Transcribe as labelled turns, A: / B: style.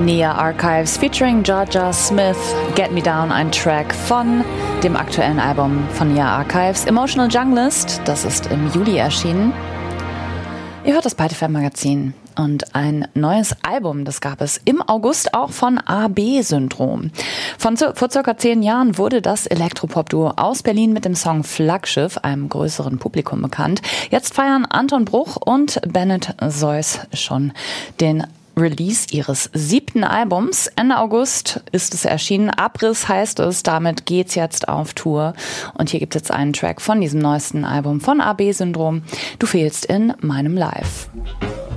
A: Nia Archives featuring Georgia Smith, Get Me Down, ein Track von dem aktuellen Album von Nia Archives, Emotional Junglist, das ist im Juli erschienen. Ihr hört das Partyfan-Magazin und ein neues Album, das gab es im August auch von AB-Syndrom. Vor circa 10 Jahren wurde das Elektropop-Duo aus Berlin mit dem Song Flaggschiff einem größeren Publikum bekannt. Jetzt feiern Anton Bruch und Bennett Seuss schon den Release ihres 7. Albums. Ende August ist es erschienen. Abriss heißt es. Damit geht's jetzt auf Tour. Und hier gibt es jetzt einen Track von diesem neuesten Album von AB-Syndrom. Du fehlst in meinem Live.